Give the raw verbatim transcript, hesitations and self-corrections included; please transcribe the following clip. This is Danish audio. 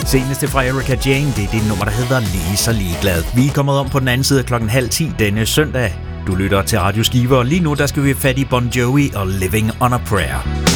seneste fra Erika Jane, det er det nummer, der hedder Lige så ligeglad. Vi er kommet om på den anden side af klokken halv ti denne søndag. Du lytter til Radio Skive, og lige nu der skal vi have fat i Bon Jovi og Living on a Prayer.